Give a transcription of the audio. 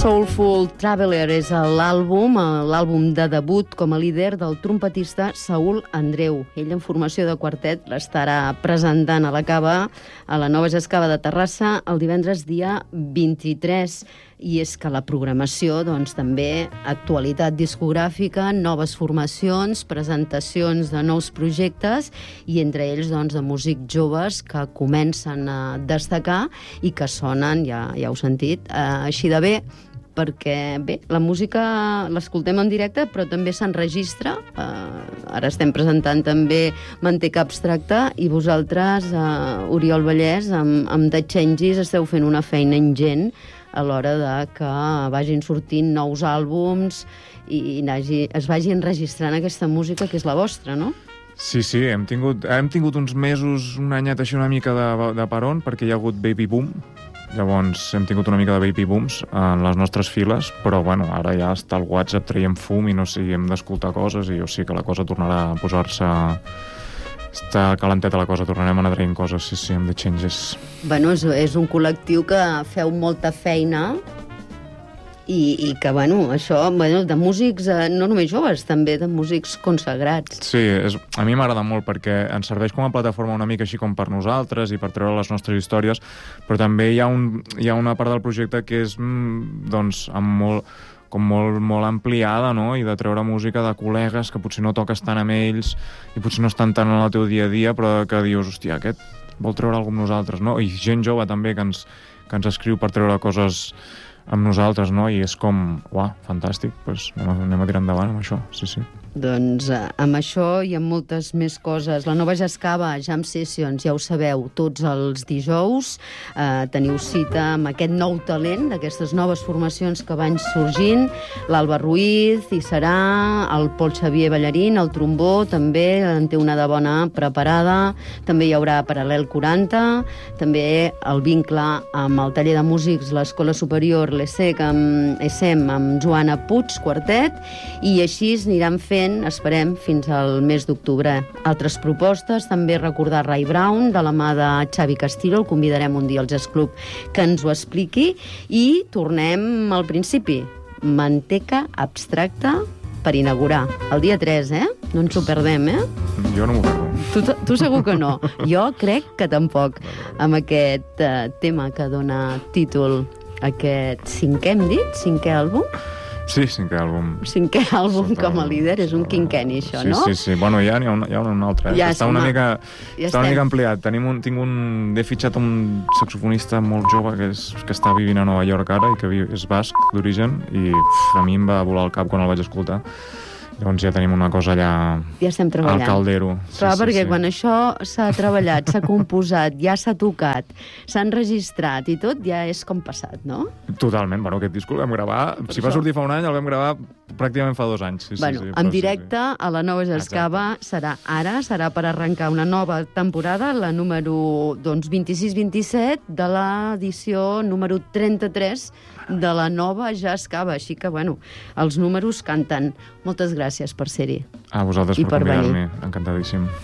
Soulful Traveler és l'àlbum de debut com a líder del trompetista Saúl Andreu. Ell, en formació de quartet, l'estarà presentant a la Cava, a la Nova Jascava de Terrassa, el divendres dia 23. I és que la programació, doncs, també actualitat discogràfica, noves formacions, presentacions de nous projectes i entre ells, doncs, de músics joves que comencen a destacar i que sonen, ja heu sentit, així de bé, perquè, bé, la música l'escoltem en directe, però també s'enregistra. Ara estem presentant també Manteca Abstracta i vosaltres, Oriol Vallès, amb The Changes, esteu fent una feina ingent a l'hora de que vagin sortint nous àlbums i es vagi enregistrant aquesta música que és la vostra, no? Sí, hem tingut uns mesos, un anyet així una mica de parón, perquè hi ha hagut Baby Boom. Llavors hem tingut una mica de baby booms en les nostres files, però bueno, ara ja està el WhatsApp, traiem fum i no sé, hem d'escoltar coses i jo sí que la cosa tornarà a posar-se... Està calenteta la cosa, tornarem a anar traient coses, sí, amb The Changes. Bueno, és un col·lectiu que feu molta feina i que, bueno, això, de músics, no només joves, també de músics consagrats. Sí, a mi m'agrada molt perquè ens serveix com a plataforma una mica així com per nosaltres i per treure les nostres històries, però també hi ha una part del projecte que és, doncs, molt ampliada, no? I de treure música de col·legues que potser no toques tant amb ells i potser no estan tant en el teu dia a dia, però que dius, hòstia, aquest vol treure alguna amb nosaltres, no? I gent jove també que ens escriu per treure coses amb nosaltres, no? I és com, uah, fantàstic, doncs anem a tirar endavant amb això, sí. Doncs amb això i amb moltes més coses. La Nova Jascava, Jam Sessions, ja ho sabeu, tots els dijous. Teniu cita amb aquest nou talent, d'aquestes noves formacions que van sorgint. L'Alba Ruiz hi serà, el Pol Xavier Ballarín, el trombó, també en té una de bona preparada. També hi haurà Paral·lel 40, també el vincle amb el taller de músics, l'Escola Superior, l'ESEC, amb ESEM, amb Joana Puig, quartet, i així aniran fent, esperem, fins al mes d'octubre. Altres propostes, també recordar Ray Brown, de la mà de Xavi Castillo, el convidarem un dia al Jazz Club que ens ho expliqui, i tornem al principi. Manteca Abstracta per inaugurar el dia 3, No ens ho perdem, Jo no m'ho perdo. Tu segur que no. Jo crec que tampoc. Amb aquest tema que dona títol a aquest cinquè, hem dit? Cinquè àlbum? Sí, cinquè àlbum. Cinquè àlbum com a líder, és un quinquenni, això, no? Sí. Bueno, ja n'hi ha un altre. Ja està una mica ampliat. He fitxat un saxofonista molt jove que està vivint a Nova York ara i que és basc d'origen i a mi em va volar el cap quan el vaig escoltar. Llavors ja tenim una cosa allà ja estem treballant. Al caldero. Clar, perquè quan això s'ha treballat, s'ha composat, ja s'ha tocat, s'ha enregistrat i tot, ja és com passat, no? Totalment. Bueno, aquest disc el vam gravar, si va sortir fa un any, el vam gravar pràcticament fa 2 anys. En directe a la Nova Jascava serà per arrencar una nova temporada, la número 26-27 de l'edició número 33 de la Nova Jascava. Així que, bueno, els números canten. Moltes gràcies per ser-hi. A vosaltres per convidar-me. Encantadíssim.